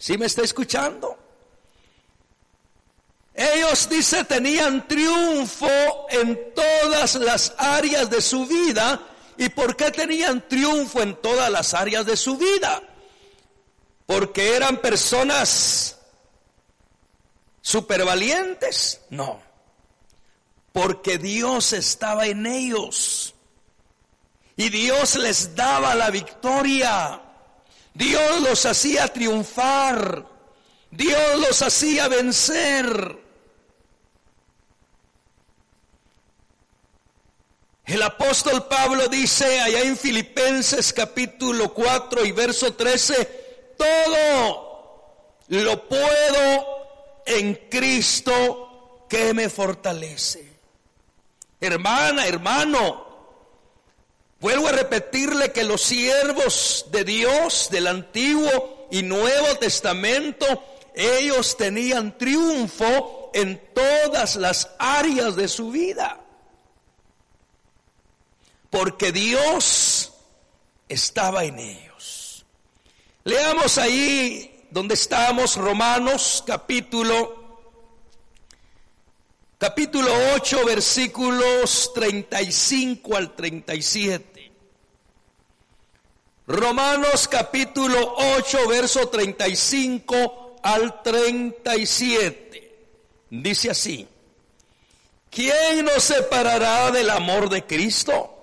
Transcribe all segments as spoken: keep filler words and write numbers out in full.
¿Sí me está escuchando? Ellos, dice, tenían triunfo en todas las áreas de su vida. ¿Y por qué tenían triunfo en todas las áreas de su vida? ¿Porque eran personas supervalientes? No. Porque Dios estaba en ellos. Y Dios les daba la victoria. Dios los hacía triunfar. Dios los hacía vencer. El apóstol Pablo dice allá en Filipenses capítulo cuatro y verso trece, todo lo puedo en Cristo que me fortalece. Hermana, hermano, vuelvo a repetirle que los siervos de Dios del Antiguo y Nuevo Testamento, ellos tenían triunfo en todas las áreas de su vida. Porque Dios estaba en ellos. Leamos ahí donde estamos, Romanos capítulo, capítulo ocho, versículos treinta y cinco al treinta y siete. Romanos capítulo ocho, verso treinta y cinco al treinta y siete. Dice así: ¿quién nos separará del amor de Cristo?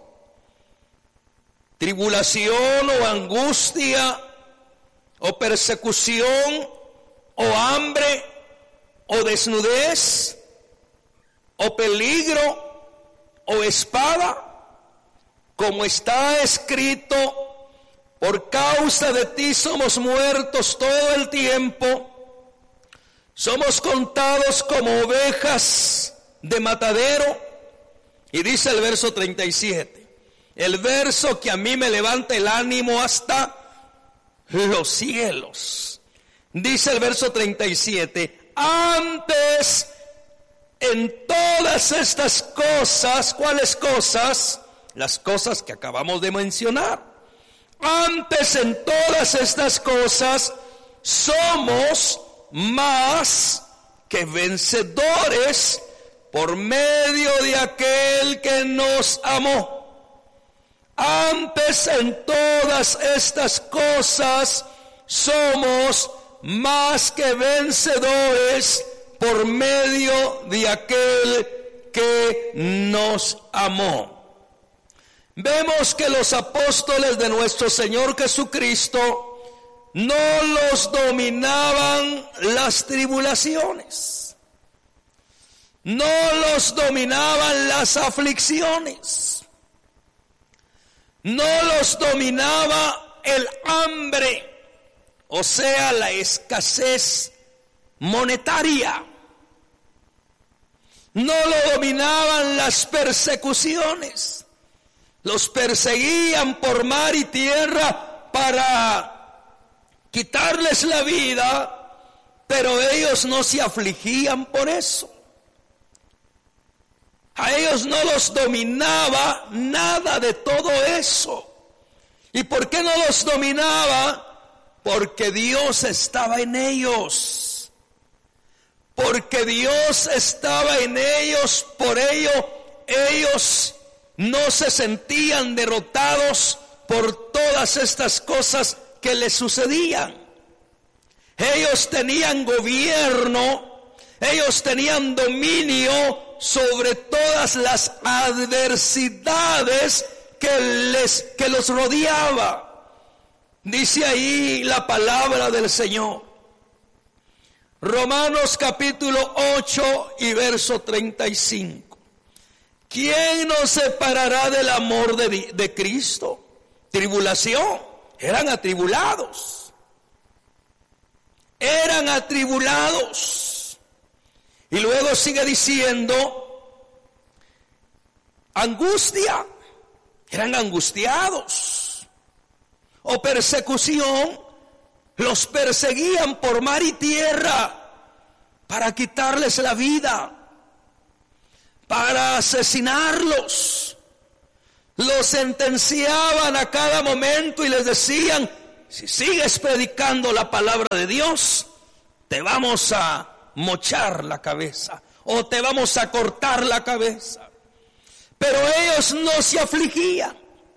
¿Tribulación o angustia o persecución o hambre o desnudez o peligro o espada? Como está escrito, por causa de ti somos muertos todo el tiempo, somos contados como ovejas de matadero. Y dice el verso treinta y siete, el verso que a mí me levanta el ánimo hasta los cielos. Dice el verso treinta y siete, antes en todas estas cosas, ¿cuáles cosas? Las cosas que acabamos de mencionar. Antes en todas estas cosas somos más que vencedores por medio de aquel que nos amó. Antes en todas estas cosas somos más que vencedores por medio de aquel que nos amó. Vemos que los apóstoles de nuestro Señor Jesucristo no los dominaban las tribulaciones, no los dominaban las aflicciones, no los dominaba el hambre, o sea, la escasez monetaria. No lo dominaban las persecuciones. Los perseguían por mar y tierra para quitarles la vida, pero ellos no se afligían por eso. A ellos no los dominaba nada de todo eso. ¿Y por qué no los dominaba? Porque Dios estaba en ellos. Porque Dios estaba en ellos, por ello ellos no se sentían derrotados por todas estas cosas que les sucedían. Ellos tenían gobierno, ellos tenían dominio sobre todas las adversidades que les que los rodeaba. Dice ahí la palabra del Señor. Romanos capítulo ocho y verso treinta y cinco. ¿Quién nos separará del amor de, de Cristo? Tribulación. Eran atribulados. Eran atribulados. Y luego sigue diciendo, angustia, eran angustiados, o persecución, los perseguían por mar y tierra para quitarles la vida, para asesinarlos, los sentenciaban a cada momento y les decían, si sigues predicando la palabra de Dios, te vamos a mochar la cabeza o te vamos a cortar la cabeza. Pero ellos no se afligían.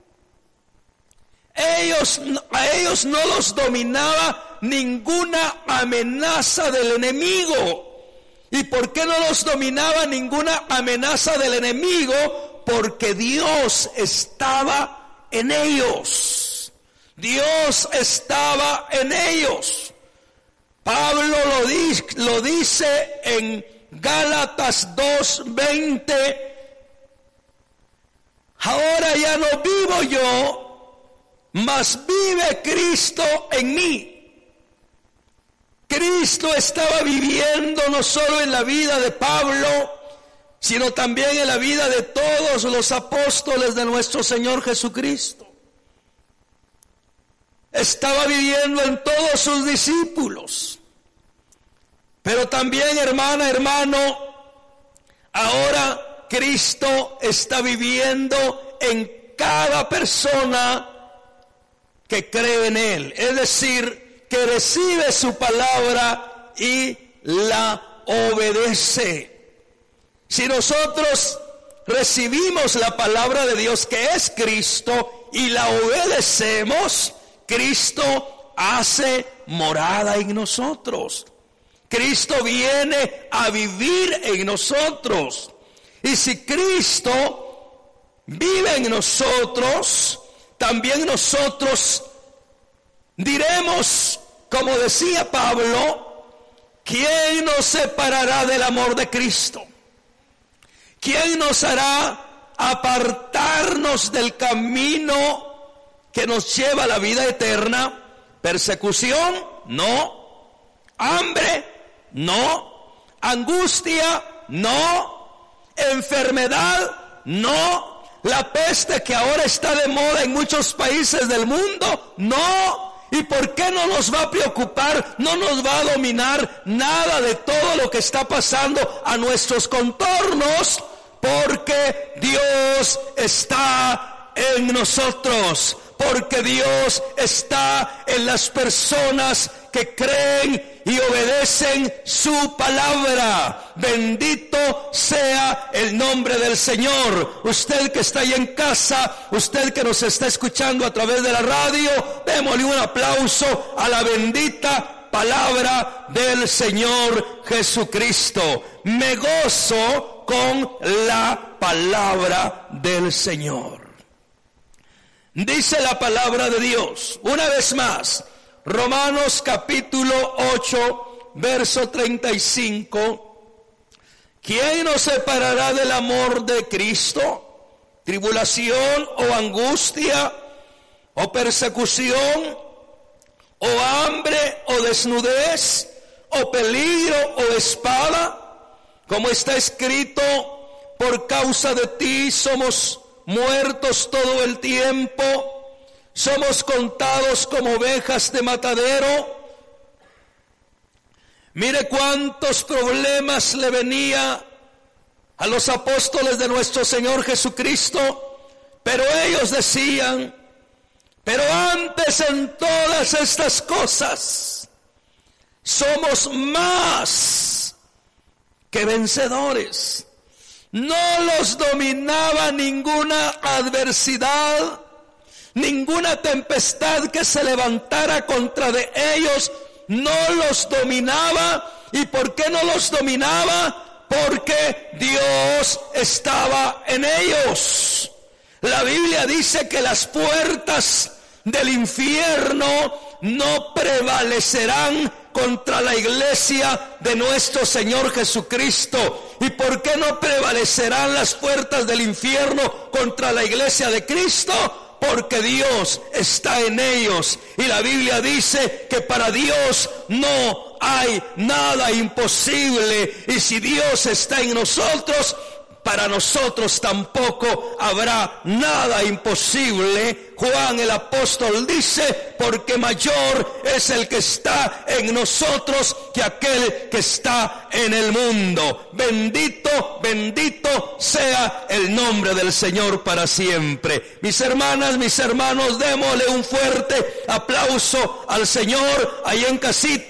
Ellos, a ellos no los dominaba ninguna amenaza del enemigo. ¿Y por qué no los dominaba ninguna amenaza del enemigo? Porque Dios estaba en ellos. Dios estaba en ellos. Pablo lo, di, lo dice en Gálatas dos veinte. Ahora ya no vivo yo, mas vive Cristo en mí. Cristo estaba viviendo no solo en la vida de Pablo, sino también en la vida de todos los apóstoles de nuestro Señor Jesucristo. Estaba viviendo en todos sus discípulos. Pero también, hermana, hermano, ahora Cristo está viviendo en cada persona que cree en Él. Es decir, que recibe su palabra y la obedece. Si nosotros recibimos la palabra de Dios, que es Cristo, y la obedecemos, Cristo hace morada en nosotros. Cristo viene a vivir en nosotros. Y si Cristo vive en nosotros, también nosotros diremos, como decía Pablo, ¿quién nos separará del amor de Cristo? ¿Quién nos hará apartarnos del camino que nos lleva a la vida eterna? ¿Persecución? No. ¿Hambre? No. ¿Angustia? No. ¿Enfermedad? No. ¿La peste que ahora está de moda en muchos países del mundo? No. ¿Y por qué no nos va a preocupar? No nos va a dominar nada de todo lo que está pasando a nuestros contornos, porque Dios está en nosotros, porque Dios está en las personas que creen y obedecen su palabra. Bendito sea el nombre del Señor. Usted que está ahí en casa, usted que nos está escuchando a través de la radio, démosle un aplauso a la bendita palabra del Señor Jesucristo. Me gozo con la palabra del Señor. Dice la palabra de Dios, una vez más, Romanos capítulo ocho, verso treinta y cinco. ¿Quién nos separará del amor de Cristo? ¿Tribulación o angustia o persecución o hambre o desnudez o peligro o espada? Como está escrito, por causa de ti somos muertos todo el tiempo, somos contados como ovejas de matadero. Mire cuántos problemas le venía a los apóstoles de nuestro Señor Jesucristo, pero ellos decían, pero antes en todas estas cosas somos más que vencedores. No los dominaba ninguna adversidad, ninguna tempestad que se levantara contra de ellos, no los dominaba. ¿Y por qué no los dominaba? Porque Dios estaba en ellos. La Biblia dice que las puertas del infierno no prevalecerán contra la iglesia de nuestro Señor Jesucristo. ¿Y por qué no prevalecerán las puertas del infierno contra la iglesia de Cristo? Porque Dios está en ellos. Y la Biblia dice que para Dios no hay nada imposible. Y si Dios está en nosotros, para nosotros tampoco habrá nada imposible. Juan el apóstol dice, porque mayor es el que está en nosotros que aquel que está en el mundo. Bendito, bendito sea el nombre del Señor para siempre. Mis hermanas, mis hermanos, démosle un fuerte aplauso al Señor ahí en casita.